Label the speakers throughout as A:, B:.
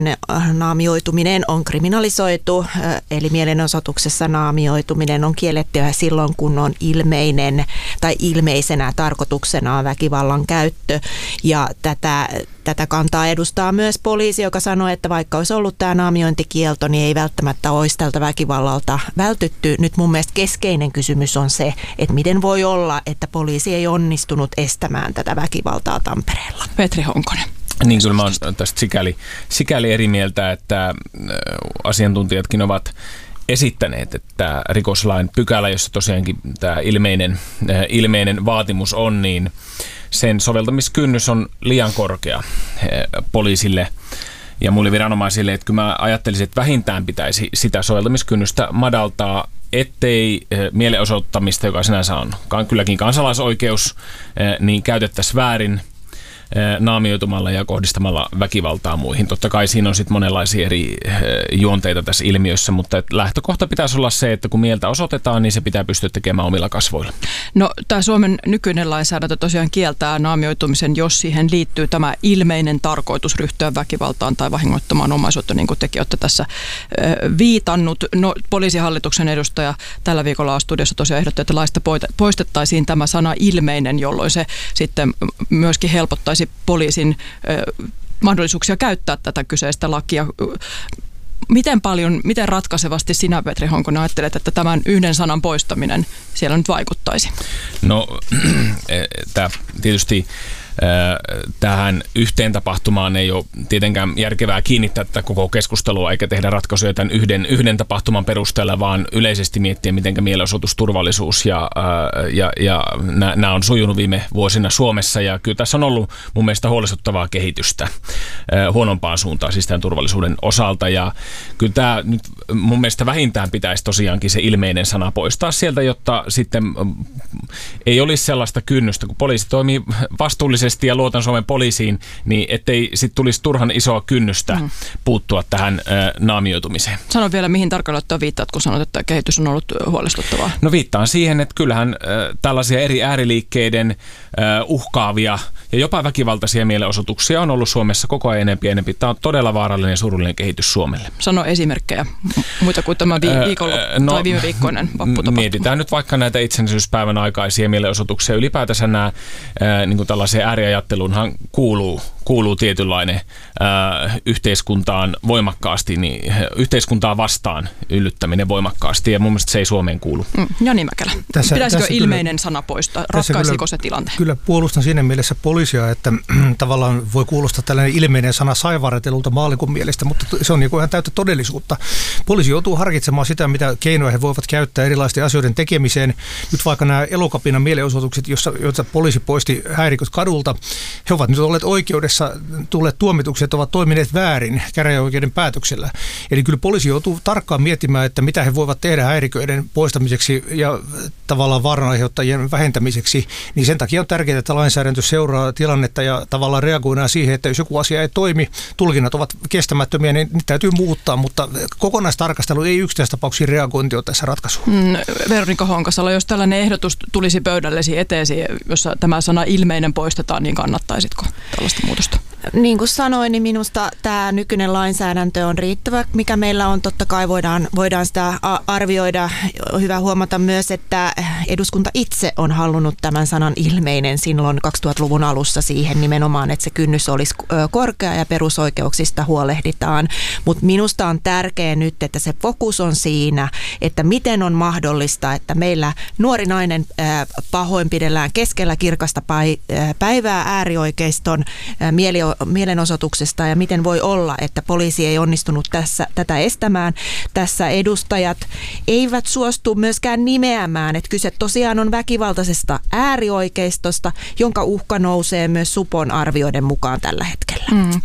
A: naamioituminen on kriminalisoitu, eli mielenosoituksessa naamioituminen on kiellettyä silloin, kun on ilmeinen tai ilmeisenä tarkoituksena on väkivallan käyttö. Ja tätä kantaa edustaa myös poliisi, joka sanoo, että vaikka olisi ollut tämä naamiointikielto, niin ei välttämättä olisi tältä väkivallalta vältytty. Nyt mun mielestä keskeinen kysymys on se, että miten voi olla, että poliisi ei onnistunut estämään tätä väkivaltaa Tampereella.
B: Petri Honkonen.
C: Niin kyllä mä oon tästä sikäli eri mieltä, että asiantuntijatkin ovat esittäneet, että rikoslain pykälä, jossa tosiaankin tämä ilmeinen vaatimus on, niin sen soveltamiskynnys on liian korkea poliisille ja muille viranomaisille, että kyllä mä ajattelisin, että vähintään pitäisi sitä soveltamiskynnystä madaltaa, ettei mielenosoittamista, joka sinänsä on kylläkin kansalaisoikeus, niin käytettäisiin väärin naamioitumalla ja kohdistamalla väkivaltaa muihin. Totta kai siinä on sitten monenlaisia eri juonteita tässä ilmiössä, mutta lähtökohta pitäisi olla se, että kun mieltä osoitetaan, niin se pitää pystyä tekemään omilla kasvoilla.
B: No tämä Suomen nykyinen lainsäädäntö tosiaan kieltää naamioitumisen, jos siihen liittyy tämä ilmeinen tarkoitus ryhtyä väkivaltaan tai vahingoittamaan omaisuutta, niin kuin tekin olette tässä viitannut. No poliisihallituksen edustaja tällä viikolla studiossa tosiaan ehdotti, että laista poistettaisiin tämä sana ilmeinen, jolloin se sitten myöskin helpottaisi poliisin mahdollisuuksia käyttää tätä kyseistä lakia. Miten ratkaisevasti sinä, Petri Honkonen, ajattelet, että tämän yhden sanan poistaminen siellä nyt vaikuttaisi?
C: No, tämä tietysti tähän yhteen tapahtumaan ei ole tietenkään järkevää kiinnittää tätä koko keskustelua eikä tehdä ratkaisuja tämän yhden tapahtuman perusteella, vaan yleisesti miettiä, miten mielenosoitusturvallisuus ja nämä on sujunut viime vuosina Suomessa ja kyllä tässä on ollut mun mielestä huolestuttavaa kehitystä huonompaan suuntaan siis tämän turvallisuuden osalta ja kyllä tämä nyt mun mielestä vähintään pitäisi tosiaankin se ilmeinen sana poistaa sieltä, jotta sitten ei olisi sellaista kynnystä, kun poliisi toimii vastuullisesti ja luotan Suomen poliisiin, niin ettei sitten tulisi turhan isoa kynnystä puuttua tähän naamioitumiseen.
B: Sano vielä, mihin tarkalleen viittaat, kun sanot, että kehitys on ollut huolestuttavaa.
C: No viittaan siihen, että kyllähän tällaisia eri ääriliikkeiden uhkaavia ja jopa väkivaltaisia mielenosoituksia on ollut Suomessa koko ajan enempi. Tämä on todella vaarallinen ja surullinen kehitys Suomelle.
B: Sano esimerkkejä, muita kuin tämä tai viime viikkoinen vapputapahtuma.
C: Mietitään nyt vaikka näitä itsenäisyyspäivän aikaisia mielenosoituksia. Ylipäätänsä nämä niin tällaiseen ääriajatteluunhan kuuluu tietynlainen yhteiskuntaan voimakkaasti, niin yhteiskuntaa vastaan yllyttäminen voimakkaasti ja mun mielestä se ei Suomeen kuulu.
B: Jani Mäkelä, pitäisikö ilmeinen sana poistaa? Ratkaisiko se tilanteen?
D: Kyllä puolustan siinä mielessä poliisia, että tavallaan voi kuulostaa tällainen ilmeinen sana saivartelulta maallikon mielestä, mutta se on niin kuin ihan täyttä todellisuutta. Poliisi joutuu harkitsemaan sitä, mitä keinoja he voivat käyttää erilaisten asioiden tekemiseen. Nyt vaikka nämä Elokapinan mielenosoitukset, joissa poliisi poisti häiriköt kadulta, he ovat nyt olleet oikeudessa, tulleet tuomitukset ovat toimineet väärin käräjäoikeuden päätöksellä. Eli kyllä poliisi joutuu tarkkaan miettimään, että mitä he voivat tehdä häiriköiden poistamiseksi ja tavallaan vaaranaiheuttajien vähentämiseksi. Niin sen takia on tärkeää, että lainsäädäntö seuraa tilannetta ja tavallaan reagoidaan siihen, että jos joku asia ei toimi, tulkinnat ovat kestämättömiä, niin niitä täytyy muuttaa, mutta kokonaistarkastelu ei yksittäistapauksiin reagointi ole tässä ratkaisu.
B: Veronika Honkasalo, jos tällainen ehdotus tulisi pöydällesi eteesi, jossa tämä sana ilmeinen poistetaan, niin kannattaisitko tällaista muutosta?
A: Niin kuin sanoin, niin minusta tämä nykyinen lainsäädäntö on riittävä, mikä meillä on. Totta kai voidaan sitä arvioida. On hyvä huomata myös, että eduskunta itse on halunnut tämän sanan ilmeinen silloin 2000-luvun alussa siihen nimenomaan, että se kynnys olisi korkea ja perusoikeuksista huolehditaan. Mutta minusta on tärkeää nyt, että se fokus on siinä, että miten on mahdollista, että meillä nuori nainen pahoinpidellään keskellä kirkasta päivää äärioikeiston mielenosoituksesta ja miten voi olla, että poliisi ei onnistunut tätä estämään. Tässä edustajat eivät suostu myöskään nimeämään, että kyse tosiaan on väkivaltaisesta äärioikeistosta, jonka uhka nousee myös Supon arvioiden mukaan tällä hetkellä.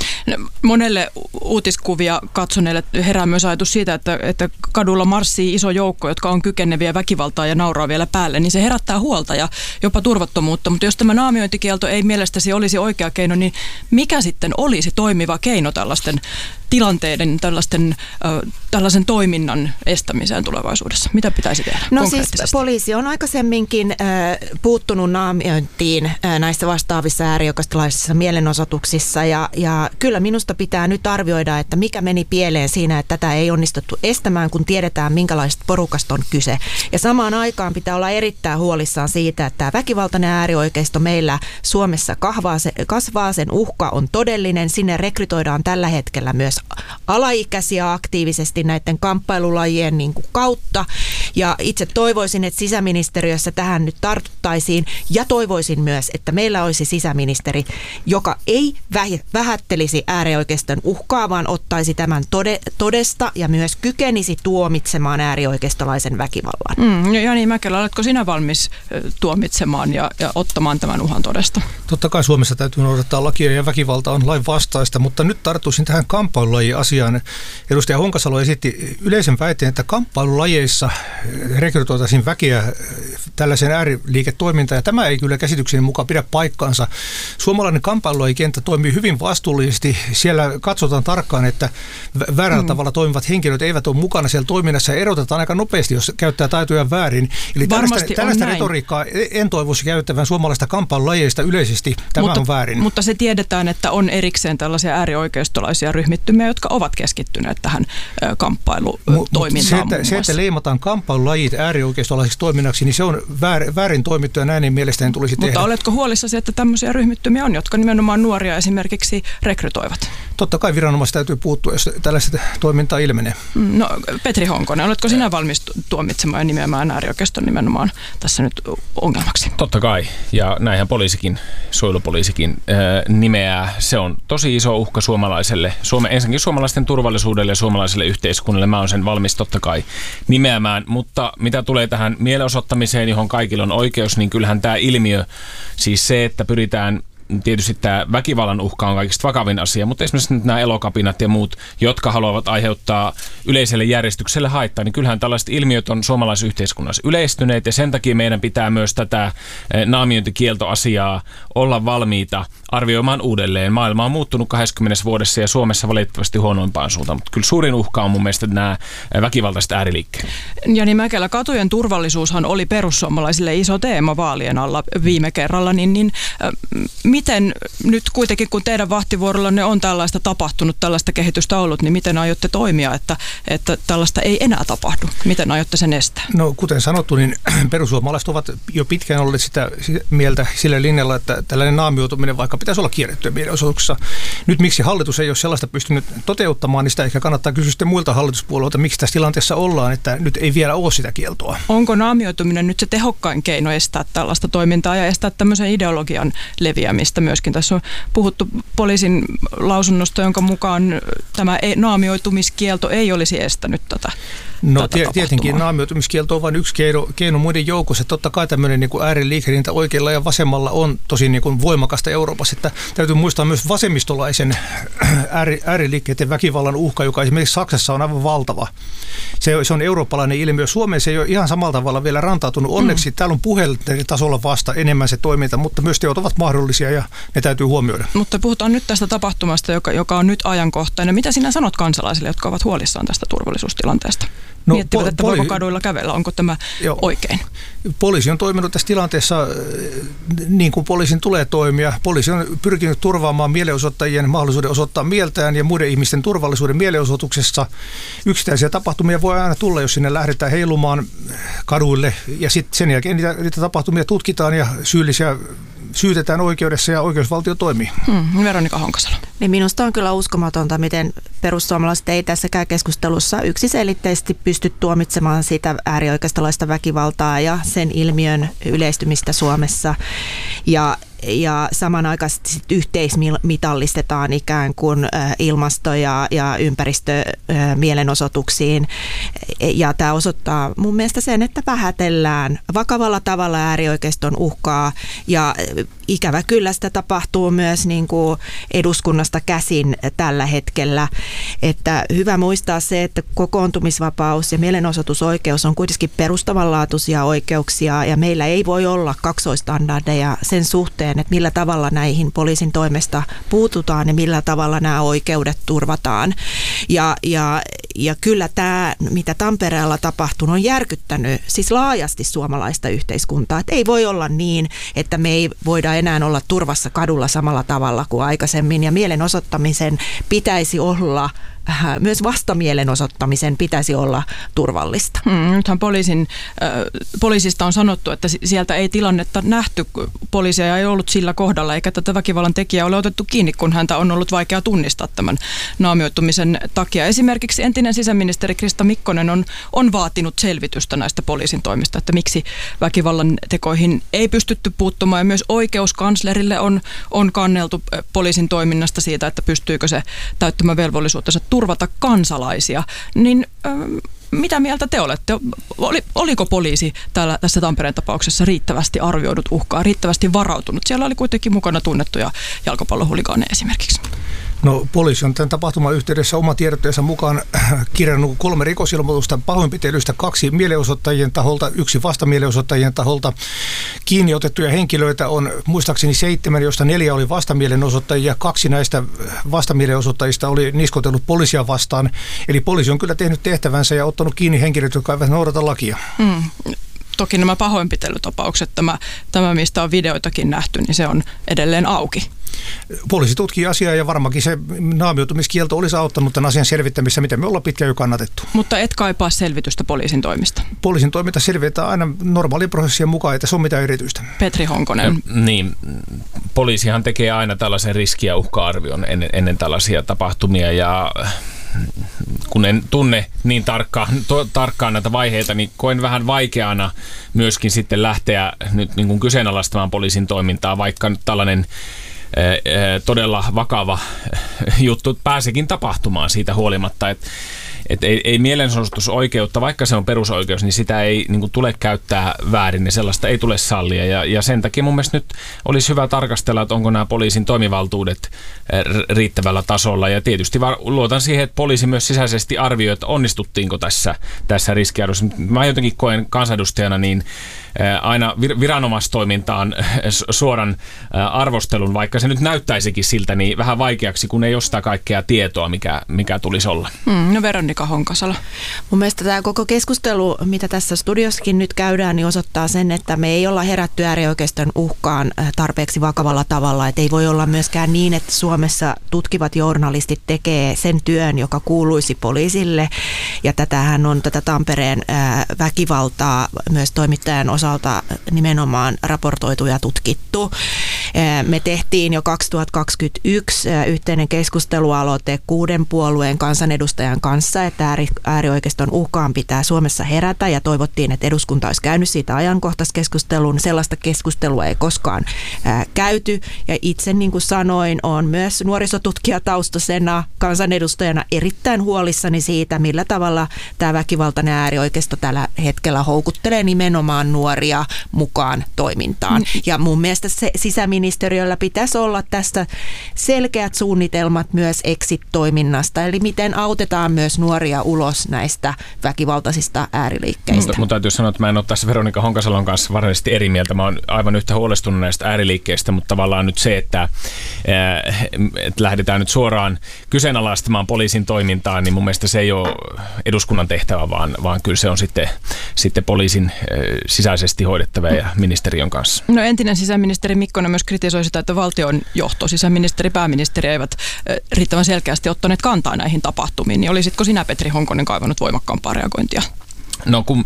B: Monelle uutiskuvia katsoneille herää myös ajatus siitä, että kadulla marssii iso joukko, jotka on kykeneviä väkivaltaa ja nauraa vielä päälle, niin se herättää huolta ja jopa turvattomuutta. Mutta jos tämä naamiointikielto ei mielestäsi olisi oikea keino, niin mikä sitten olisi toimiva keino tällaisten tilanteiden, tällaisen toiminnan estämiseen tulevaisuudessa? Mitä pitäisi tehdä konkreettisesti?
A: Siis poliisi on aikaisemminkin puuttunut naamiointiin näissä vastaavissa äärioikeistolaisissa mielenosoituksissa ja kyllä minusta pitää nyt arvioida, että mikä meni pieleen siinä, että tätä ei onnistuttu estämään, kun tiedetään minkälaista porukasta on kyse. Ja samaan aikaan pitää olla erittäin huolissaan siitä, että tämä väkivaltainen äärioikeisto meillä Suomessa kasvaa, sen uhka on todellinen, sinne rekrytoidaan tällä hetkellä myös alaikäisiä aktiivisesti näiden kamppailulajien niin kuin kautta ja itse toivoisin, että sisäministeriössä tähän nyt tartuttaisiin ja toivoisin myös, että meillä olisi sisäministeri, joka ei vähättelisi äärioikeiston uhkaa, vaan ottaisi tämän todesta ja myös kykenisi tuomitsemaan äärioikeistolaisen väkivallan.
B: Jani Mäkelä, oletko sinä valmis tuomitsemaan ja ottamaan tämän uhan todesta? Totta
D: kai Suomessa täytyy noudattaa lakia ja väkivalta on lain vastaista, mutta nyt tarttuisin tähän kamppailulaji-asiaan. Edustaja Honkasalo esitti yleisen väitteen, että kamppailulajeissa rekrytoitaisiin väkeä tällaiseen ääriliiketoimintaan, ja tämä ei kyllä käsitykseni mukaan pidä paikkaansa. Suomalainen kamppailulajikenttä toimii hyvin vastuullisesti. Siellä katsotaan tarkkaan, että väärällä tavalla toimivat henkilöt eivät ole mukana siellä toiminnassa ja erotetaan aika nopeasti, jos käyttää taitoja väärin. Eli tällaista retoriikkaa en toivoisi käyttävän suomalaista kamppailulajeista yleisesti. Tämä on väärin.
B: Mutta se tiedetään, että on erikseen tällaisia äärioikeistolaisia ryhmittymiä, jotka ovat keskittyneet tähän kamppailutoimintaan.
D: Se, että leimataan kamppailulajit äärioikeistolaisiksi toiminnaksi, niin se on väärin toimittu ja näin ei mielestäni tulisi tehdä.
B: Mutta oletko huolissasi, että tämmöisiä ryhmittymiä on, jotka nimenomaan nuoria esimerkiksi rekrytoivat?
D: Totta kai viranomaiset täytyy puuttua, jos tällaista toimintaa ilmenee.
B: No Petri Honkonen, oletko sinä valmis tuomitsemaan ja nimeämään äärioikeiston nimenomaan tässä nyt ongelmaksi?
C: Totta kai, ja näinhän suojelupoliisikin nimeää. Se on tosi iso uhka suomalaiselle, ensinnäkin suomalaisten turvallisuudelle ja suomalaiselle yhteiskunnalle. Mä oon sen valmis totta kai nimeämään, mutta mitä tulee tähän mielenosoittamiseen, johon kaikilla on oikeus, niin kyllähän tämä ilmiö, siis se, että pyritään tietysti tämä väkivallan uhka on kaikista vakavin asia, mutta esimerkiksi nyt nämä elokapinat ja muut, jotka haluavat aiheuttaa yleiselle järjestykselle haittaa, niin kyllähän tällaiset ilmiöt on suomalaisessa yhteiskunnassa yleistyneet ja sen takia meidän pitää myös tätä naamiointikieltoasiaa olla valmiita arvioimaan uudelleen. Maailma on muuttunut 20 vuodessa ja Suomessa valitettavasti huonoimpaan suuntaan, mutta kyllä suurin uhka on mun mielestä nämä väkivaltaiset ääriliikkeet.
B: Jani Mäkelä, katujen turvallisuushan oli perussuomalaisille iso teema vaalien alla viime kerralla, niin miten nyt kuitenkin, kun teidän vahtivuorollanne on tällaista tapahtunut, tällaista kehitystä ollut, niin miten aiotte toimia, että tällaista ei enää tapahdu? Miten aiotte sen estää?
D: No kuten sanottu, niin perussuomalaiset ovat jo pitkään olleet sitä mieltä sillä linjalla, että tällainen naamioituminen vaikka pitäisi olla kierrettyä mielenosoituksessa. Nyt miksi hallitus ei ole sellaista pystynyt toteuttamaan, niin sitä ehkä kannattaa kysyä sitten muilta hallituspuolueilta, miksi tässä tilanteessa ollaan, että nyt ei vielä ole sitä kieltoa.
B: Onko naamioituminen nyt se tehokkain keino estää tällaista toimintaa ja estää tämmöisen ideologian leviämistä myöskin? Tässä on puhuttu poliisin lausunnosta, jonka mukaan tämä naamioitumiskielto ei olisi estänyt tätä.
D: No tietenkin naamioitumiskielto on vain yksi keino muiden joukossa. Totta kai tämmöinen niin ääriliikehdintä oikealla ja vasemmalla on tosi niin kuin voimakasta Euroopassa. Että täytyy muistaa myös vasemmistolaisen ääriliikkeiden väkivallan uhka, joka esimerkiksi Saksassa on aivan valtava. Se on eurooppalainen ilmiö. Suomeen se ei ole ihan samalla tavalla vielä rantautunut. Onneksi täällä on puhelintasolla tasolla vasta enemmän se toiminta, mutta myös teot ovat mahdollisia ja ne täytyy huomioida.
B: Mutta puhutaan nyt tästä tapahtumasta, joka on nyt ajankohtainen. Mitä sinä sanot kansalaisille, jotka ovat huolissaan tästä turvallisuustilanteesta? No, miettivät, että voiko kaduilla kävellä, onko tämä oikein?
D: Poliisi on toiminut tässä tilanteessa niin kuin poliisin tulee toimia. Poliisi on pyrkinyt turvaamaan mielenosoittajien mahdollisuuden osoittaa mieltään ja muiden ihmisten turvallisuuden mielenosoituksessa. Yksittäisiä tapahtumia voi aina tulla, jos sinne lähdetään heilumaan kaduille ja sitten sen jälkeen niitä tapahtumia tutkitaan ja syyllisiä syytetään oikeudessa ja oikeusvaltio toimii.
B: Veronika Honkasalo.
A: Niin minusta on kyllä uskomatonta, miten perussuomalaiset ei tässäkään keskustelussa yksiselitteisesti pysty tuomitsemaan sitä äärioikeistolaista väkivaltaa ja sen ilmiön yleistymistä Suomessa. Ja samanaikaisesti sit yhteismitallistetaan ikään kuin ilmasto- ja ympäristömielenosoituksiin. Ja tämä osoittaa mun mielestä sen, että vähätellään vakavalla tavalla äärioikeiston uhkaa. Ja ikävä kyllä sitä tapahtuu myös niin kuin eduskunnasta käsin tällä hetkellä. Että hyvä muistaa se, että kokoontumisvapaus ja mielenosoitusoikeus on kuitenkin perustavanlaatuisia oikeuksia ja meillä ei voi olla kaksoistandardeja sen suhteen, suhteen, että millä tavalla näihin poliisin toimesta puututaan ja millä tavalla nämä oikeudet turvataan. Ja kyllä tämä, mitä Tampereella tapahtunut, on järkyttänyt siis laajasti suomalaista yhteiskuntaa. Että ei voi olla niin, että me ei voida enää olla turvassa kadulla samalla tavalla kuin aikaisemmin. Ja mielenosoittamisen pitäisi olla, myös vastamielenosoittamisen pitäisi olla turvallista.
B: Nythän poliisista on sanottu, että sieltä ei tilannetta nähty. Poliisia ei ollut sillä kohdalla, eikä tätä väkivallan tekijää ole otettu kiinni, kun häntä on ollut vaikea tunnistaa tämän naamioitumisen takia. Esimerkiksi entinen sisäministeri Krista Mikkonen on vaatinut selvitystä näistä poliisin toimista, että miksi väkivallan tekoihin ei pystytty puuttumaan. Ja myös oikeuskanslerille on kanneltu poliisin toiminnasta siitä, että pystyykö se täyttämään velvollisuutensa turvata kansalaisia. Niin mitä mieltä te olette? Oliko poliisi tässä Tampereen tapauksessa riittävästi arvioidut uhkaa, riittävästi varautunut? Siellä oli kuitenkin mukana tunnettuja jalkapallohuligaaneja esimerkiksi.
D: No, poliisi on tämän tapahtuman yhteydessä oma tiedotteensa mukaan kirjannut 3 rikosilmoitusta pahoinpitelystä, 2 mielenosoittajien taholta, 1 vastamielenosoittajien taholta. Kiinni otettuja henkilöitä on muistaakseni 7, joista 4 oli vastamielenosoittajia. 2 näistä vastamielenosoittajista oli niskotellut poliisia vastaan. Eli poliisi on kyllä tehnyt tehtävänsä ja ottanut kiinni henkilöt, jotka eivät noudata lakia.
B: Toki nämä pahoinpitelytapaukset, tämä mistä on videoitakin nähty, niin se on edelleen auki.
D: Poliisi tutkii asiaa ja varmaankin se naamioitumiskielto olisi auttanut tämän asian selvittämissä, mitä me ollaan pitkään jo kannatettu.
B: Mutta et kaipaa selvitystä poliisin toimista?
D: Poliisin toiminta selvitetään aina normaalin prosessien mukaan, että se on mitään erityistä.
B: Petri Honkonen.
C: Niin, poliisihan tekee aina tällaisen riski- ja uhka-arvion ennen tällaisia tapahtumia ja kun en tunne niin tarkkaan näitä vaiheita, niin koen vähän vaikeana myöskin sitten lähteä nyt niin kuin kyseenalaistamaan poliisin toimintaa, vaikka nyt tällainen todella vakava juttu pääsekin tapahtumaan siitä huolimatta, että ei mielenosoitusoikeutta, vaikka se on perusoikeus, niin sitä ei niin kuin tule käyttää väärin ja sellaista ei tule sallia. Ja sen takia mun mielestä nyt olisi hyvä tarkastella, että onko nämä poliisin toimivaltuudet riittävällä tasolla. Ja tietysti luotan siihen, että poliisi myös sisäisesti arvioi, että onnistuttiinko tässä riskiarvossa. Mä jotenkin koen kansanedustajana niin aina viranomaistoimintaan suoran arvostelun, vaikka se nyt näyttäisikin siltä, niin vähän vaikeaksi, kun ei ole sitä kaikkea tietoa, mikä tulisi olla.
B: No Veronika Honkasalo.
A: Mun mielestä tämä koko keskustelu, mitä tässä studiossakin nyt käydään, niin osoittaa sen, että me ei olla herätty äärioikeiston uhkaan tarpeeksi vakavalla tavalla. Et ei voi olla myöskään niin, että Suomessa tutkivat journalistit tekee sen työn, joka kuuluisi poliisille. Ja tätähän on tätä Tampereen väkivaltaa myös toimittajan osalta nimenomaan raportoitu ja tutkittu. Me tehtiin jo 2021 yhteinen keskustelualoite 6 puolueen kansanedustajan kanssa, että äärioikeiston uhkaan pitää Suomessa herätä ja toivottiin, että eduskunta olisi käynyt siitä ajankohtaiskeskusteluun. Sellaista keskustelua ei koskaan käyty ja itse niin kuin sanoin, on myös nuorisotutkijataustaisena kansanedustajana erittäin huolissani siitä, millä tavalla tämä väkivaltainen äärioikeisto tällä hetkellä houkuttelee nimenomaan nuoria mukaan toimintaan. Ja mun mielestä sisäministeriöllä pitäisi olla tästä selkeät suunnitelmat myös exit-toiminnasta, eli miten autetaan myös nuoria ulos näistä väkivaltaisista ääriliikkeistä.
C: Mutta täytyy sanoa, että mä en ole tässä Veronika Honkasalon kanssa varsinaisesti eri mieltä. Mä oon aivan yhtä huolestunut näistä ääriliikkeistä, mutta tavallaan nyt se, että lähdetään nyt suoraan kyseenalaistamaan poliisin toimintaa, niin mun mielestä se ei ole eduskunnan tehtävä, vaan kyllä se on sitten poliisin sisäisesti hoidettava ja ministeriön kanssa.
B: No entinen sisäministeri Mikkonen myös kritisoi sitä, että valtion johto, sisäministeri, pääministeri eivät riittävän selkeästi ottaneet kantaa näihin tapahtumiin. Niin olisitko sinä, Petri Honkonen, kaivannut voimakkaampaa reagointia?
C: No kun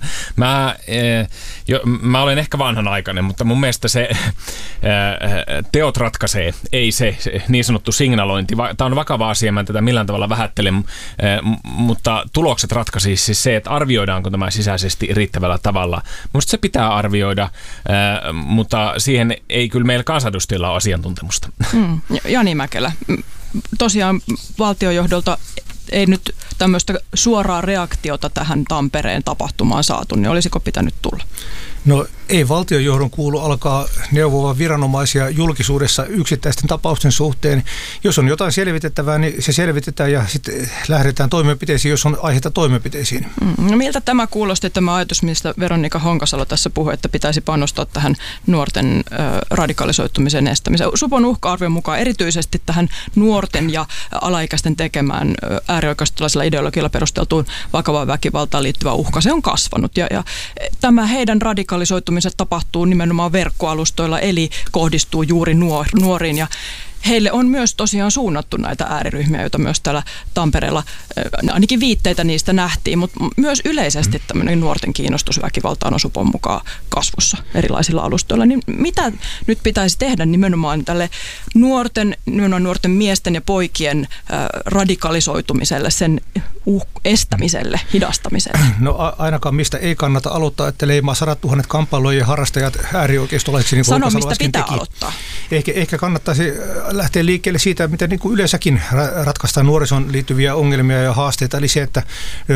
C: mä olen ehkä vanhanaikainen, mutta mun mielestä se teot ratkaisee, ei se niin sanottu signalointi. Tämä on vakava asia, mä en tätä millään tavalla vähättelen, mutta tulokset ratkaisisi siis se, että arvioidaanko tämä sisäisesti riittävällä tavalla. Minusta se pitää arvioida, mutta siihen ei kyllä meillä kansanedustajilla ole asiantuntemusta.
B: Jani Mäkelä, tosiaan valtiojohdolta ei nyt tämmöistä suoraa reaktiota tähän Tampereen tapahtumaan saatu, niin olisiko pitänyt tulla?
D: No Ei valtionjohdon kuulu alkaa neuvoa viranomaisia julkisuudessa yksittäisten tapausten suhteen. Jos on jotain selvitettävää, niin se selvitetään ja sitten lähdetään toimenpiteisiin, jos on aihetta toimenpiteisiin.
B: No miltä tämä kuulosti, tämä ajatus, mistä Veronika Honkasalo tässä puhui, että pitäisi panostaa tähän nuorten radikalisoitumisen estämiseen? Supon uhka-arvion mukaan erityisesti tähän nuorten ja alaikäisten tekemään äärioikeistolaisella ideologialla perusteltuun vakavaan väkivaltaan liittyvä uhka, se on kasvanut. Ja tämä heidän radikalisoitumiset tapahtuu nimenomaan verkkoalustoilla, eli kohdistuu juuri nuoriin. Ja heille on myös tosiaan suunnattu näitä ääriryhmiä, joita myös täällä Tampereella, ainakin viitteitä niistä nähtiin, mutta myös yleisesti tämmöinen nuorten kiinnostus väkivaltaan on Supon mukaan kasvussa erilaisilla alustoilla. Niin mitä nyt pitäisi tehdä nimenomaan tälle nuorten miesten ja poikien radikalisoitumiselle, sen estämiselle, hidastamiselle?
D: No ainakaan mistä ei kannata aloittaa, että leimaa 100 000 kamppailujen harrastajat äärioikeistolaisiksi. Niin
B: sano, mistä pitää aloittaa.
D: Ehkä kannattaisi lähteä liikkeelle siitä, miten niin kuin yleensäkin ratkaistaan nuorison liittyviä ongelmia ja haasteita. Eli se, että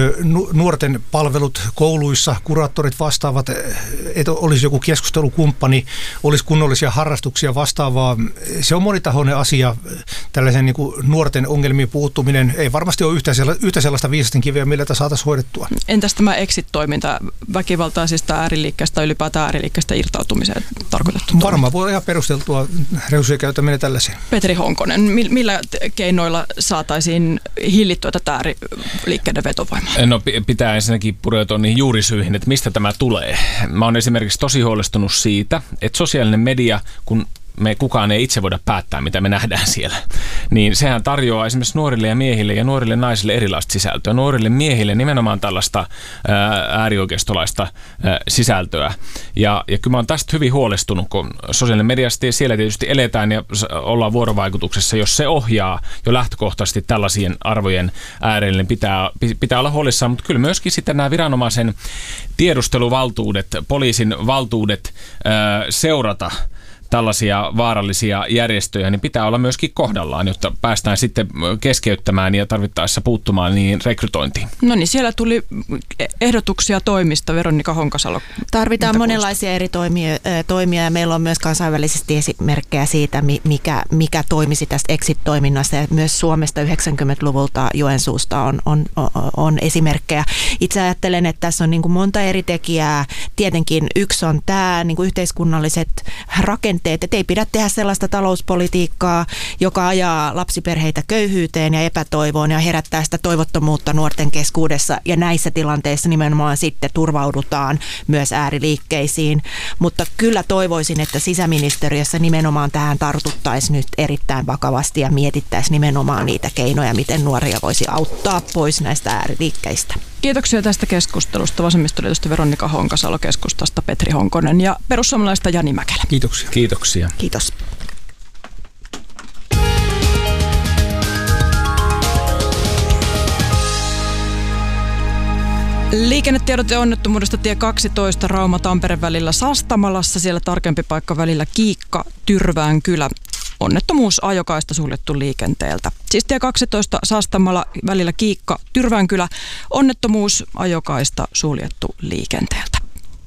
D: nuorten palvelut kouluissa, kuraattorit vastaavat, että olisi joku keskustelukumppani, olisi kunnollisia harrastuksia vastaavaa. Se on monitahoinen asia, tällaisen niin kuin nuorten ongelmiin puuttuminen. Ei varmasti ole yhtä sellaista viisasten kiveä, millä tätä saataisiin hoidettua.
B: Entäs tämä exit-toiminta väkivaltaisista ääriliikkeestä, ylipäätään ääriliikkeestä irtautumiseen tarkoitettu?
D: Varmaan voi olla ihan perusteltua resursseja käyttäminen tällaiseen.
B: Petri Honkonen, millä keinoilla saataisiin hillittyä tätä ääriliikkeiden vetovoimaa?
C: No pitää ensinnäkin pureutua niihin juurisyihin, että mistä tämä tulee. Mä oon esimerkiksi tosi huolestunut siitä, että sosiaalinen media, kun me kukaan ei itse voida päättää, mitä me nähdään siellä, niin sehän tarjoaa esimerkiksi nuorille ja miehille ja nuorille naisille erilaista sisältöä. Nuorille miehille nimenomaan tällaista äärioikeistolaista sisältöä. Ja kyllä mä oon tästä hyvin huolestunut, kun sosiaalinen media, siellä tietysti eletään ja ollaan vuorovaikutuksessa. Jos se ohjaa jo lähtökohtaisesti tällaisien arvojen äärelle, niin pitää olla huolissaan, mutta kyllä myöskin sitten nämä viranomaisen tiedusteluvaltuudet, poliisin valtuudet seurata tällaisia vaarallisia järjestöjä, niin pitää olla myöskin kohdallaan, jotta päästään sitten keskeyttämään ja tarvittaessa puuttumaan niihin rekrytointiin.
B: No niin, siellä tuli ehdotuksia toimista. Veronika Honkasalo.
A: Tarvitaan monenlaisia eri toimia ja meillä on myös kansainvälisesti esimerkkejä siitä, mikä toimisi tästä exit-toiminnasta. Ja myös Suomesta 90-luvulta Joensuusta on esimerkkejä. Itse ajattelen, että tässä on niin kuin monta eri tekijää. Tietenkin yksi on tämä niin kuin yhteiskunnalliset rakenteet, että ei pidä tehdä sellaista talouspolitiikkaa, joka ajaa lapsiperheitä köyhyyteen ja epätoivoon ja herättää sitä toivottomuutta nuorten keskuudessa. Ja näissä tilanteissa nimenomaan sitten turvaudutaan myös ääriliikkeisiin. Mutta kyllä toivoisin, että sisäministeriössä nimenomaan tähän tartuttaisiin nyt erittäin vakavasti ja mietittäisiin nimenomaan niitä keinoja, miten nuoria voisi auttaa pois näistä ääriliikkeistä.
B: Kiitoksia tästä keskustelusta. Vasemmistoliitosta Veronika Honkasalo, keskustasta Petri Honkonen ja perussuomalaisista Jani Mäkelä.
D: Kiitoksia.
C: Kiitoksia.
A: Kiitos.
B: Liikennetiedote onnettomuudesta tie 12 Rauma-Tampere välillä Sastamalassa. Siellä tarkempi paikka välillä Kiikka-Tyrväänkylä. Onnettomuus ajokaista suljettu liikenteeltä. Siis tie 12 Sastamala välillä Kiikka-Tyrväänkylä. Onnettomuus ajokaista suljettu liikenteeltä.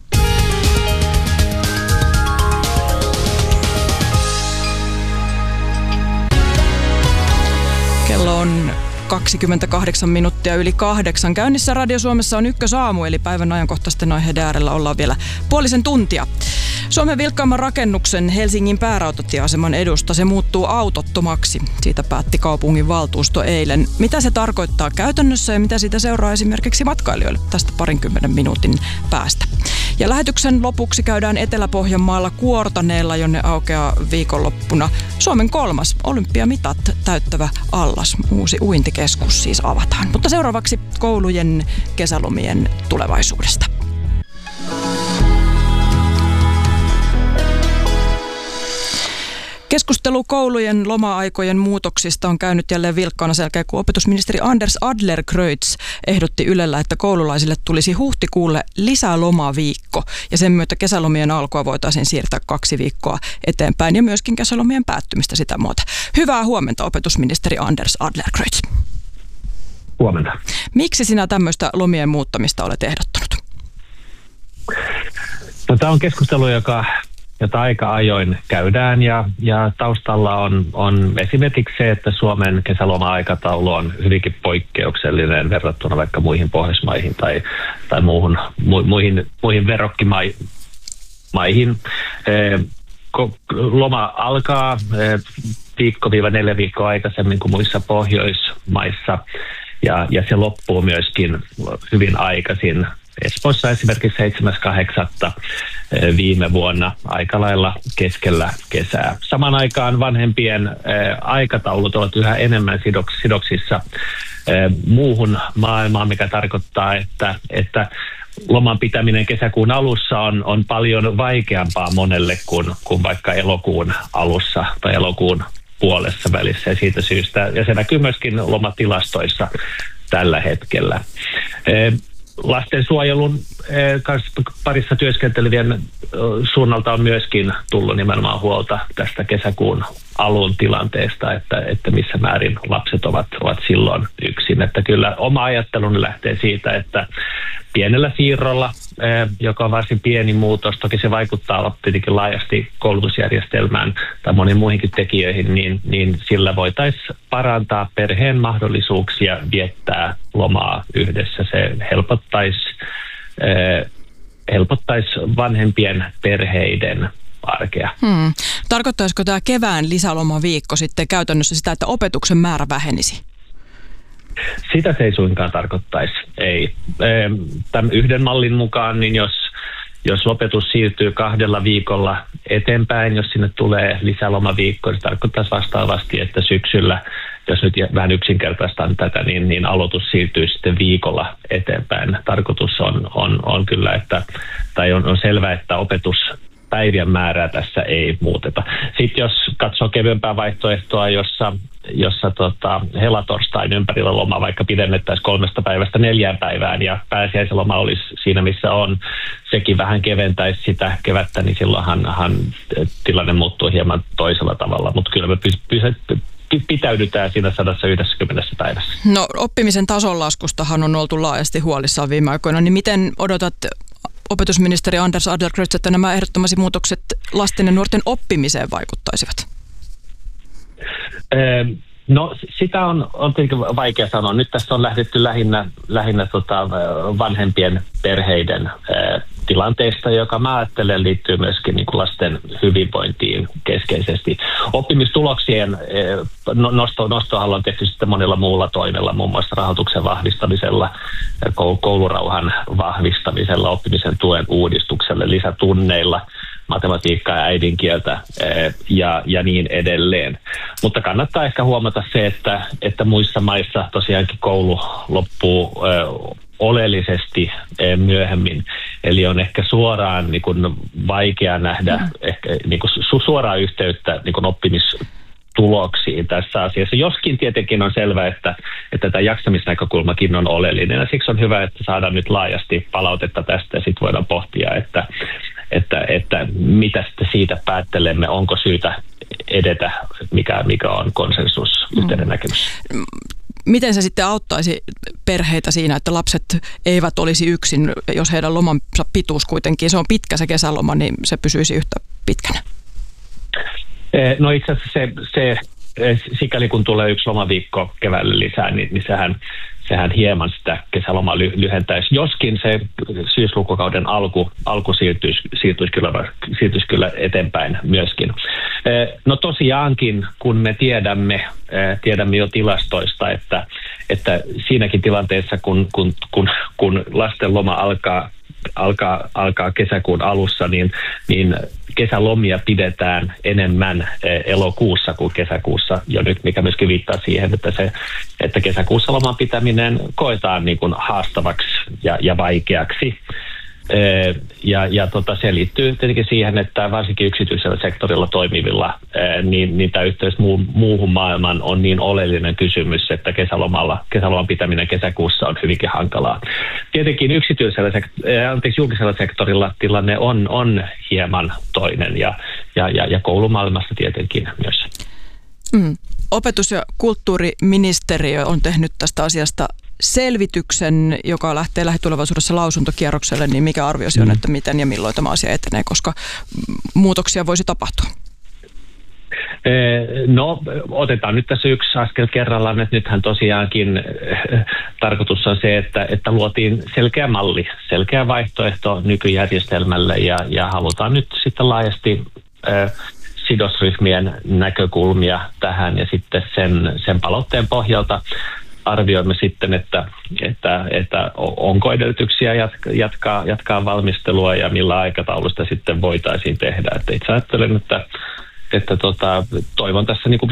B: Kello on 28 minuuttia yli 8. Käynnissä Radio Suomessa on Ykkösaamu, eli päivän ajankohtaisten aiheiden äärellä ollaan vielä puolisen tuntia. Suomen vilkkaamman rakennuksen Helsingin päärautatieaseman edusta se muuttuu autottomaksi. Siitä päätti kaupungin valtuusto eilen. Mitä se tarkoittaa käytännössä ja mitä siitä seuraa esimerkiksi matkailijoille tästä 20 minuutin päästä. Ja lähetyksen lopuksi käydään Etelä-Pohjanmaalla Kuortaneella, jonne aukeaa viikonloppuna Suomen 3. olympiamitat täyttävä allas. Uusi uintikeskus siis avataan. Mutta seuraavaksi koulujen kesälomien tulevaisuudesta. Keskustelu koulujen loma-aikojen muutoksista on käynyt jälleen vilkkaana selkeä, kun opetusministeri Anders Adlercreutz ehdotti Ylellä, että koululaisille tulisi huhtikuulle lisälomaviikko ja sen myötä kesälomien alkua voitaisiin siirtää 2 viikkoa eteenpäin ja myöskin kesälomien päättymistä sitä muuta. Hyvää huomenta, opetusministeri Anders Adlercreutz.
E: Huomenta.
B: Miksi sinä tämmöistä lomien muuttamista olet ehdottanut?
E: No, tämä on keskustelu, jota aika ajoin käydään ja taustalla on esimerkiksi se, että Suomen kesäloma-aikataulu on hyvinkin poikkeuksellinen verrattuna vaikka muihin Pohjoismaihin tai muihin verrokkimaihin. Loma alkaa viikko-4 viikkoa aikaisemmin kuin muissa Pohjoismaissa ja se loppuu myöskin hyvin aikaisin. Espoossa esimerkiksi 7.8. viime vuonna aika lailla keskellä kesää. Samaan aikaan vanhempien aikataulut ovat yhä enemmän sidoksissa muuhun maailmaan, mikä tarkoittaa, että loman pitäminen kesäkuun alussa on paljon vaikeampaa monelle kuin vaikka elokuun alussa tai elokuun puolessa välissä ja siitä syystä. Ja se näkyy myöskin lomatilastoissa tällä hetkellä. Lastensuojelun parissa työskentelevien suunnalta on myöskin tullut nimenomaan huolta tästä kesäkuun alun tilanteesta, että missä määrin lapset ovat silloin yksin. Että kyllä oma ajatteluni lähtee siitä, että pienellä siirrolla, joka on varsin pieni muutos, toki se vaikuttaa tietenkin laajasti koulutusjärjestelmään tai moniin muihinkin tekijöihin, niin sillä voitaisiin parantaa perheen mahdollisuuksia viettää lomaa yhdessä. Se helpottaisi vanhempien perheiden arkea.
B: Tarkoittaisiko tämä kevään lisälomaviikko sitten käytännössä sitä, että opetuksen määrä vähenisi?
E: Sitä se ei suinkaan tarkoittaisi, ei. Tämän yhden mallin mukaan, niin jos opetus siirtyy 2 viikolla eteenpäin, jos sinne tulee lisälomaviikko, se tarkoittaisi vastaavasti, että syksyllä, jos nyt vähän yksinkertaistaan tätä, niin aloitus siirtyy sitten viikolla eteenpäin. Tarkoitus on kyllä, tai on selvää, että opetuspäivien määrää tässä ei muuteta. Sitten jos katsoo kevyempää vaihtoehtoa, jossa helatorstain ympärillä loma vaikka pidennettäisiin 3 päivästä 4 päivään ja pääsiäisloma olisi siinä, missä on, sekin vähän keventäisi sitä kevättä, niin silloinhan tilanne muuttuu hieman toisella tavalla, mutta kyllä me pitäydytään siinä 190 päivässä.
B: No, oppimisen tasonlaskustahan on oltu laajasti huolissaan viime aikoina, niin miten odotat opetusministeri Anders Adlercreutz, että nämä ehdottomasti muutokset lasten ja nuorten oppimiseen vaikuttaisivat?
E: No, sitä on tietenkin vaikea sanoa. Nyt tässä on lähdetty lähinnä vanhempien perheiden tilanteesta, joka mä ajattelen liittyy myöskin niin kuin lasten hyvinvointiin keskeisesti. Oppimistuloksien nostohan on tehty sitten monilla muulla toimella, muun muassa rahoituksen vahvistamisella, koulurauhan vahvistamisella, oppimisen tuen uudistuksella, lisätunneilla, matematiikkaa ja äidinkieltä ja niin edelleen. Mutta kannattaa ehkä huomata se, että muissa maissa tosiaankin koulu loppuu oleellisesti myöhemmin. Eli on ehkä suoraan niin kuin vaikea nähdä ehkä, niin kuin suoraa yhteyttä niin kuin oppimistuloksiin tässä asiassa. Joskin tietenkin on selvää, että tämä jaksamisnäkökulmakin on oleellinen. Ja siksi on hyvä, että saadaan nyt laajasti palautetta tästä ja sitten voidaan pohtia, että mitä sitten siitä päättelemme, onko syytä edetä, mikä on konsensus, yhteinen näkemys.
B: Miten se sitten auttaisi perheitä siinä, että lapset eivät olisi yksin, jos heidän lomansa pituus kuitenkin, se on pitkä se kesäloma, niin se pysyisi yhtä pitkänä?
E: No itse asiassa se sikäli kun tulee 1 lomaviikko keväällä lisää, niin sehän hieman sitä kesälomaa lyhentäisi. Joskin se syyslukukauden alku siirtyisi kyllä eteenpäin myöskin. No tosiaankin, kun me tiedämme jo tilastoista, että siinäkin tilanteessa, kun lasten loma alkaa kesäkuun alussa, niin kesälomia pidetään enemmän elokuussa kuin kesäkuussa jo nyt, mikä myöskin viittaa siihen, että kesäkuussa loman pitäminen koetaan niin kuin haastavaksi ja vaikeaksi. Se liittyy tietenkin siihen, että varsinkin yksityisellä sektorilla toimivilla, niin tämä yhteys muuhun maailmaan on niin oleellinen kysymys, että kesäloman pitäminen kesäkuussa on hyvinkin hankalaa. Tietenkin julkisella sektorilla tilanne on hieman toinen ja koulumaailmassa tietenkin myös.
B: Opetus- ja kulttuuriministeriö on tehnyt tästä asiasta selvityksen, joka lähtee lähitulevaisuudessa lausuntokierrokselle, niin mikä arviosi on, että miten ja milloin tämä asia etenee, koska muutoksia voisi tapahtua?
E: No, otetaan nyt tässä yksi askel kerrallaan, että nythän tosiaankin tarkoitus on se, että luotiin selkeä malli, selkeä vaihtoehto nykyjärjestelmälle ja halutaan nyt sitten laajasti sidosryhmien näkökulmia tähän ja sitten sen palautteen pohjalta arvioimme sitten, että onko edellytyksiä jatkaa valmistelua ja millä aikataulusta sitten voitaisiin tehdä. Että itse ajattelen, että toivon tässä niin kuin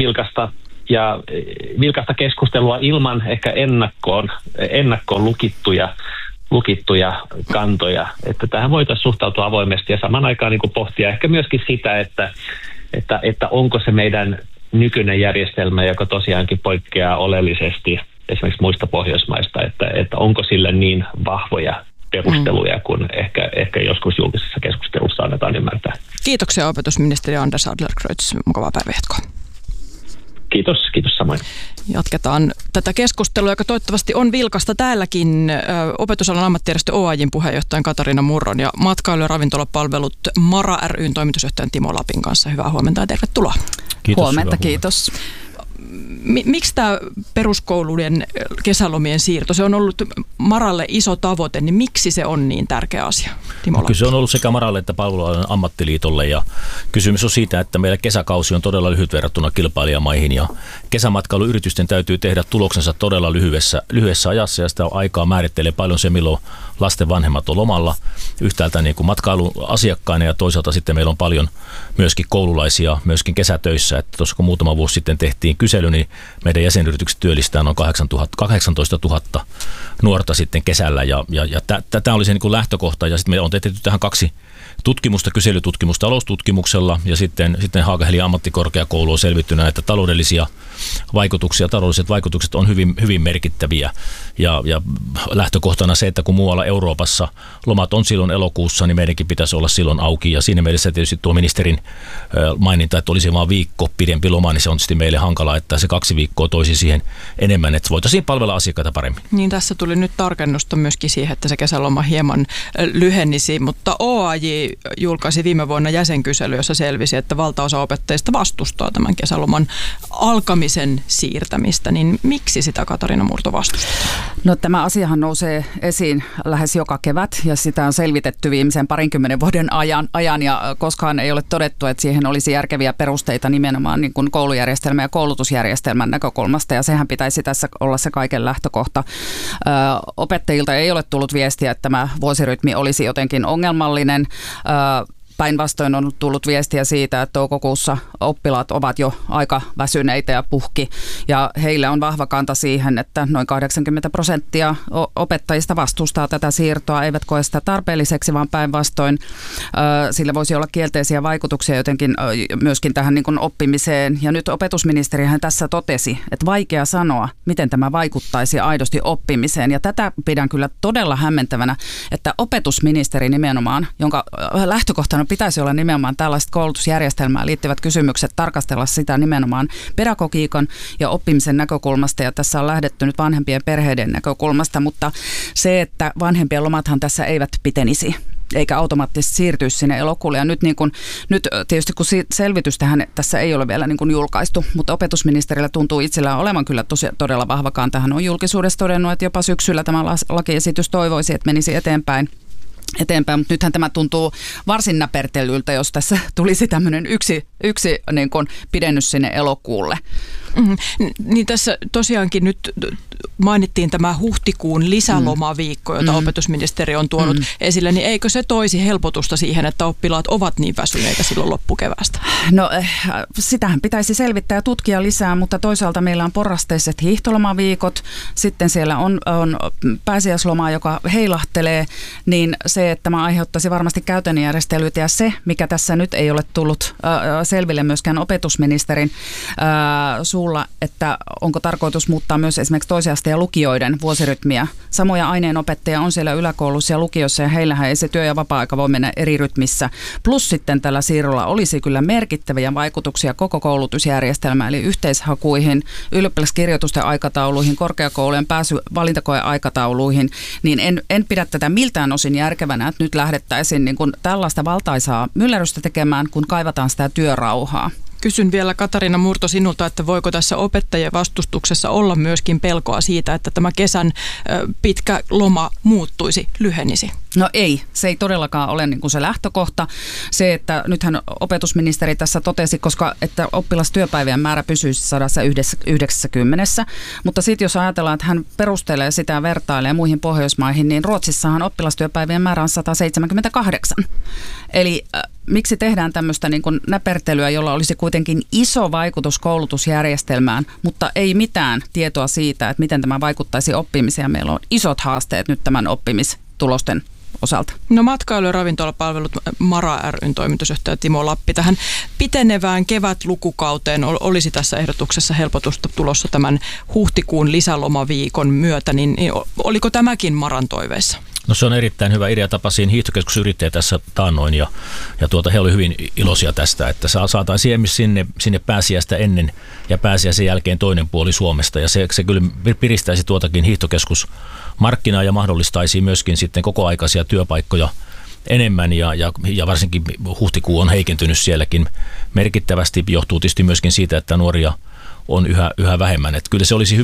E: vilkasta keskustelua ilman ehkä ennakkoon lukittuja kantoja, että tähän voitaisiin suhtautua avoimesti ja saman aikaan niin kuin pohtia ehkä myöskin sitä, että onko se meidän nykyinen järjestelmä, joka tosiaankin poikkeaa oleellisesti esimerkiksi muista Pohjoismaista, että onko sille niin vahvoja perusteluja, kun ehkä joskus julkisessa keskustelussa annetaan ymmärtää.
B: Kiitoksia opetusministeri Anders Adlercreutz. Mukavaa päivänjatkoa.
E: Kiitos samoin.
B: Jatketaan tätä keskustelua, joka toivottavasti on vilkasta täälläkin opetusalan ammattijärjestö OAJ:n puheenjohtajan Katariina Murron ja matkailu- ja ravintolapalvelut MaRa ry:n toimitusjohtajan Timo Lapin kanssa. Hyvää huomenta ja tervetuloa.
F: Kiitos.
G: Huomenta, kiitos.
B: Miksi tämä peruskoulujen kesälomien siirto, se on ollut MaRalle iso tavoite, niin miksi se on niin tärkeä asia? Timo Lappi.
F: Kyllä se on ollut sekä MaRalle että palvelualan ammattiliitolle ja kysymys on siitä, että meillä kesäkausi on todella lyhyt verrattuna kilpailijamaihin ja kesämatkailuyritysten täytyy tehdä tuloksensa todella lyhyessä ajassa ja sitä aikaa määrittelee paljon se, milloin lasten vanhemmat on lomalla yhtäältä niin kuin matkailuasiakkaina ja toisaalta sitten meillä on paljon myöskin koululaisia myöskin kesätöissä, että tuossa kun muutama vuosi sitten tehtiin kysely, niin meidän jäsenyritykset työllistää noin 18 000 nuorta sitten kesällä ja tämä oli se niin kuin lähtökohta ja sitten me on tehty tähän 2 tutkimusta, kyselytutkimusta taloustutkimuksella ja sitten Haaga-Helia ammattikorkeakoulu on selvittynä, että taloudelliset vaikutukset on hyvin merkittäviä ja lähtökohtana se, että kun muualla Euroopassa lomat on silloin elokuussa, niin meidänkin pitäisi olla silloin auki ja siinä mielessä tietysti tuo ministerin maininta, että olisi vain viikko pidempi loma, niin se on tietysti meille hankala, että se 2 viikkoa toisi siihen enemmän, että voitaisiin palvella asiakkaita paremmin.
B: Niin tässä tuli nyt tarkennusta myöskin siihen, että se kesäloma hieman lyhennisi, mutta OAJ julkaisi viime vuonna jäsenkysely, jossa selvisi, että valtaosa opettajista vastustaa tämän kesäloman alkamisen siirtämistä, niin miksi sitä Katariina Murto vastustaa?
G: No tämä asiahan nousee esiin lähes joka kevät ja sitä on selvitetty viimeisen 20 vuoden ajan ja koskaan ei ole todettu, että siihen olisi järkeviä perusteita nimenomaan niin kuin koulujärjestelmän ja koulutusjärjestelmän näkökulmasta ja sehän pitäisi tässä olla se kaiken lähtökohta. Opettajilta ei ole tullut viestiä, että tämä vuosirytmi olisi jotenkin ongelmallinen. Päinvastoin on tullut viestiä siitä, että toukokuussa oppilaat ovat jo aika väsyneitä ja puhki ja heillä on vahva kanta siihen, että noin 80% opettajista vastustaa tätä siirtoa, eivät koe sitä tarpeelliseksi, vaan päinvastoin sillä voisi olla kielteisiä vaikutuksia jotenkin myöskin tähän niin kuin oppimiseen. Ja nyt opetusministerihän tässä totesi, että vaikea sanoa, miten tämä vaikuttaisi aidosti oppimiseen ja tätä pidän kyllä todella hämmentävänä, että opetusministeri nimenomaan, jonka lähtökohtana pitäisi olla nimenomaan tällaiset koulutusjärjestelmään liittyvät kysymykset, tarkastella sitä nimenomaan pedagogiikan ja oppimisen näkökulmasta ja tässä on lähdetty nyt vanhempien perheiden näkökulmasta, mutta se, että vanhempien lomathan tässä eivät pitenisi eikä automaattisesti siirtyisi sinne elokuulle. Ja nyt tietysti kun selvitystähän tässä ei ole vielä niin kuin julkaistu, mutta opetusministerillä tuntuu itsellään olevan kyllä todella vahva kanta. Hän on julkisuudessa todennut, että jopa syksyllä tämä lakiesitys toivoisi, että menisi eteenpäin, mutta nythän tämä tuntuu varsin näpertelyltä, jos tässä tulisi tämmöinen yksi niin kuin pidennys sinne elokuulle.
B: Niin tässä tosiaankin nyt mainittiin tämä huhtikuun lisälomaviikko, jota opetusministeri on tuonut esille, niin eikö se toisi helpotusta siihen, että oppilaat ovat niin väsyneitä silloin loppukeväästä?
G: No sitähän pitäisi selvittää ja tutkia lisää, mutta toisaalta meillä on porrasteiset hiihtolomaviikot, sitten siellä on pääsiäisloma, joka heilahtelee, niin se, että tämä aiheuttaisi varmasti käytännön järjestelyitä ja se, mikä tässä nyt ei ole tullut selville myöskään opetusministerin suulla, että onko tarkoitus muuttaa myös esimerkiksi toisen asteen ja lukioiden vuosirytmiä. Samoja aineenopettajia on siellä yläkoulussa ja lukiossa ja heillähän ei se työ- ja vapaa-aika voi mennä eri rytmissä. Plus sitten tällä siirrolla olisi kyllä merkittäviä vaikutuksia koko koulutusjärjestelmään, eli yhteishakuihin, ylioppilaskirjoitusten aikatauluihin, korkeakoulujen valintakoeaikatauluihin, niin en pidä tätä miltään osin järkevänä, että nyt lähdettäisiin niin kuin tällaista valtaisaa myllerrystä tekemään, kun kaivataan sitä työrauhaa.
B: Kysyn vielä Katariina Murto sinulta, että voiko tässä opettajien vastustuksessa olla myöskin pelkoa siitä, että tämä kesän pitkä loma muuttuisi, lyhenisi?
G: No ei, se ei todellakaan ole niin kuin se lähtökohta. Se, että nythän opetusministeri tässä totesi, että oppilastyöpäivien määrä pysyisi 190, mutta sitten jos ajatellaan, että hän perustelee sitä ja vertailee muihin Pohjoismaihin, niin Ruotsissahan oppilastyöpäivien määrä on 178. Eli miksi tehdään tämmöistä niin kuin näpertelyä, jolla olisi kuitenkin iso vaikutus koulutusjärjestelmään, mutta ei mitään tietoa siitä, että miten tämä vaikuttaisi oppimiseen. Meillä on isot haasteet nyt tämän oppimistulosten osalta.
B: No matkailu- ja ravintolapalvelut MaRa ry:n toimitusjohtaja Timo Lappi. Tähän pitenevään kevätlukukauteen olisi tässä ehdotuksessa helpotusta tulossa tämän huhtikuun lisälomaviikon myötä, niin oliko tämäkin MaRan toiveissa?
F: No se on erittäin hyvä idea. Tapasin hiihtokeskusyrittäjä tässä taannoin ja he olivat hyvin iloisia tästä, että saataisiin sinne pääsiäistä ennen ja pääsiäisen jälkeen toinen puoli Suomesta. Ja se kyllä piristäisi tuotakin hiihtokeskusmarkkinaa ja mahdollistaisi myöskin sitten kokoaikaisia työpaikkoja enemmän ja varsinkin huhtikuu on heikentynyt sielläkin merkittävästi. Johtuu tietysti myöskin siitä, että nuoria on yhä vähemmän. Että kyllä se olisi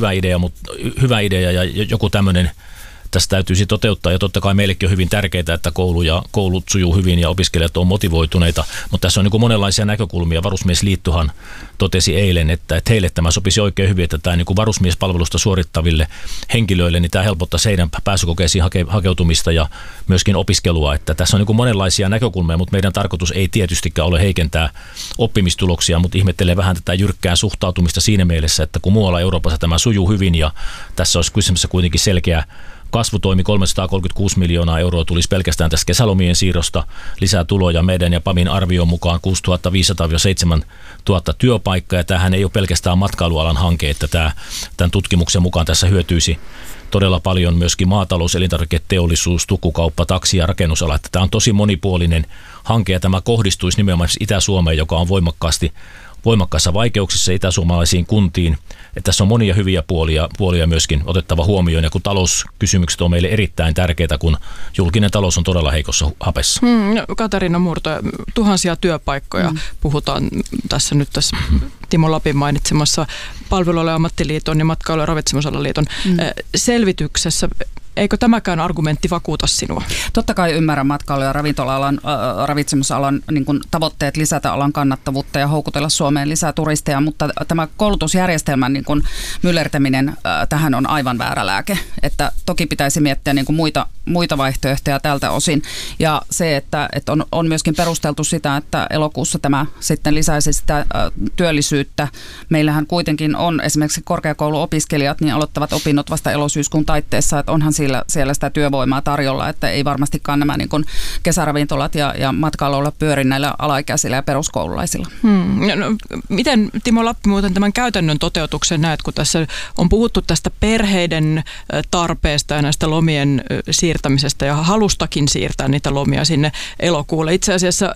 F: hyvä idea ja joku tämmöinen tässä täytyisi toteuttaa ja totta kai meillekin on hyvin tärkeää, että koulut sujuu hyvin ja opiskelijat on motivoituneita, mutta tässä on niin kuin monenlaisia näkökulmia. Varusmiesliittohan totesi eilen, että heille tämä sopisi oikein hyvin, että tämä niin kuin varusmiespalvelusta suorittaville henkilöille, niin tämä helpottaisi heidän pääsykokeisiin hakeutumista ja myöskin opiskelua, että tässä on niin kuin monenlaisia näkökulmia, mutta meidän tarkoitus ei tietystikään ole heikentää oppimistuloksia, mutta ihmettelee vähän tätä jyrkkää suhtautumista siinä mielessä, että kun muualla Euroopassa tämä sujuu hyvin ja tässä olisi kysymässä kuitenkin selkeä kasvutoimi, 336 miljoonaa euroa tulisi pelkästään tästä kesälomien siirrosta, lisää tuloja meidän ja PAMin arvion mukaan 6500-7000 työpaikkaa, ja tämähän ei ole pelkästään matkailualan hanke, että tämän tutkimuksen mukaan tässä hyötyisi todella paljon myöskin maatalous, elintarviketeollisuus, tukkukauppa, taksi- ja rakennusala. Että tämä on tosi monipuolinen hanke ja tämä kohdistuisi nimenomaan Itä-Suomeen, joka on voimakkaissa vaikeuksissa itäsuomalaisiin kuntiin. Että tässä on monia hyviä puolia myöskin otettava huomioon ja kun talouskysymykset on meille erittäin tärkeitä, kun julkinen talous on todella heikossa hapessa.
B: Katariina Murto, tuhansia työpaikkoja puhutaan tässä Timo Lapin mainitsemassa Palvelualojen ammattiliiton ja Matkailu- ja ravitsemusalan liiton selvityksessä. Eikö tämäkään argumentti vakuuta sinua?
G: Totta kai ymmärrän matkailu- ja ravitsemusalan niin kuin tavoitteet lisätä alan kannattavuutta ja houkutella Suomeen lisää turisteja, mutta tämä koulutusjärjestelmän niin kuin myllertäminen tähän on aivan väärä lääke. Että toki pitäisi miettiä niin kuin muita vaihtoehtoja tältä osin. Ja se, että on myöskin perusteltu sitä, että elokuussa tämä sitten lisäisi sitä työllisyyttä. Meillähän kuitenkin on esimerkiksi korkeakouluopiskelijat, niin aloittavat opinnot vasta elosyyskuun taitteessa, että onhan siellä sitä työvoimaa tarjolla, että ei varmastikaan nämä niin kuin kesäravintolat ja matkailulla pyöri näillä alaikäisillä ja peruskoululaisilla.
B: No, miten Timo Lappi muuten tämän käytännön toteutuksen näet, kun tässä on puhuttu tästä perheiden tarpeesta ja näistä lomien siirtämisestä ja halustakin siirtää niitä lomia sinne elokuulle. Itse asiassa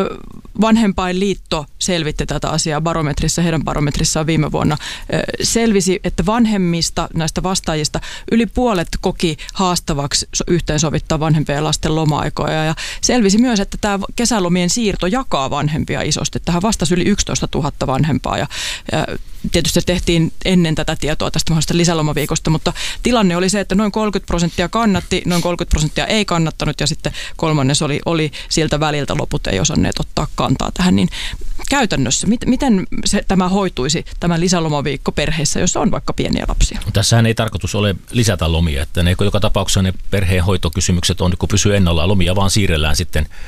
B: Vanhempainliitto selvitti tätä asiaa barometrissa, heidän barometrissaan viime vuonna. Selvisi, että vanhemmista näistä vastaajista yli puolet koki haastavaksi yhteensovittaa vanhempien ja lasten loma-aikoja. Ja selvisi myös, että tämä kesälomien siirto jakaa vanhempia isosti. Tähän vastasi yli 11 000 vanhempaa ja tietysti tehtiin ennen tätä tietoa tästä mahdollisesta lisälomaviikosta, mutta tilanne oli se, että noin 30% kannatti, noin 30% ei kannattanut ja sitten kolmannes oli siltä väliltä, loput ei osanneet ottaa kantaa tähän. Niin käytännössä, miten tämä hoituisi, tämä lisälomaviikko perheissä, jossa on vaikka pieniä lapsia?
F: Tässähän ei tarkoitus ole lisätä lomia, että joka tapauksessa ne perheen hoitokysymykset on, kun pysyy ennallaan, lomia vaan siirrellään sitten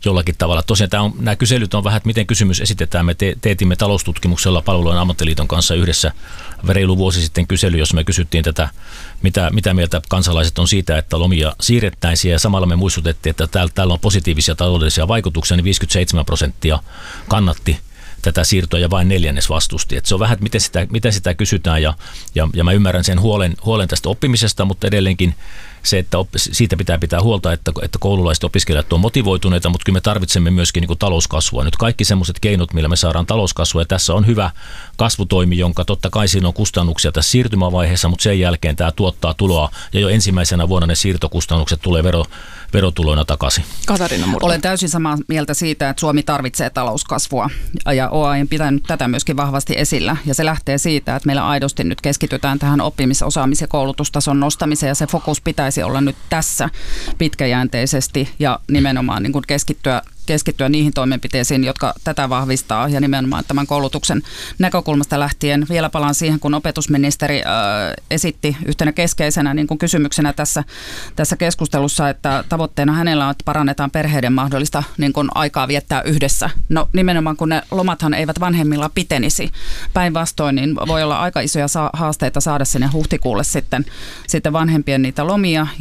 F: jollakin tavalla. Tosiaan nämä kyselyt on vähän, että miten kysymys esitetään. Me teetimme taloustutkimuksella Palvelualojen Ammattiliiton kanssa yhdessä reilu vuosi sitten kysely, jos me kysyttiin tätä, mitä mieltä kansalaiset on siitä, että lomia siirrettäisiin, ja samalla me muistutettiin, että täällä on positiivisia taloudellisia vaikutuksia, niin 57% kannatti tätä siirtoa ja vain 4% vastusti. Et se on vähän, että miten sitä kysytään, ja mä ymmärrän sen huolen tästä oppimisesta, mutta edelleenkin se, että siitä pitää huolta, että koululaiset opiskelijat on motivoituneita, mutta kyllä me tarvitsemme myöskin niin kuin talouskasvua. Nyt kaikki semmoiset keinot, millä me saadaan talouskasvua, ja tässä on hyvä kasvutoimi, jonka totta kai siinä on kustannuksia tässä siirtymävaiheessa, mutta sen jälkeen tämä tuottaa tuloa, ja jo ensimmäisenä vuonna ne siirtokustannukset tulee verotuloina takaisin.
B: Katarina Murto.
G: Olen täysin samaa mieltä siitä, että Suomi tarvitsee talouskasvua, ja OAJ on pitänyt tätä myöskin vahvasti esillä, ja se lähtee siitä, että meillä aidosti nyt keskitytään tähän oppimis-, ja koulutustason nostamiseen, ja se fokus pitäisi olla nyt tässä pitkäjänteisesti ja nimenomaan niin kuin keskittyä niihin toimenpiteisiin, jotka tätä vahvistaa, ja nimenomaan tämän koulutuksen näkökulmasta lähtien. Vielä palaan siihen, kun opetusministeri esitti yhtenä keskeisenä niin kuin kysymyksenä tässä keskustelussa, että tavoitteena hänellä on, että parannetaan perheiden mahdollista niin kuin aikaa viettää yhdessä. No nimenomaan, kun ne lomathan eivät vanhemmilla pitenisi. Päinvastoin, niin voi olla aika isoja haasteita saada sinne huhtikuulle sitten vanhempien niitä lomia,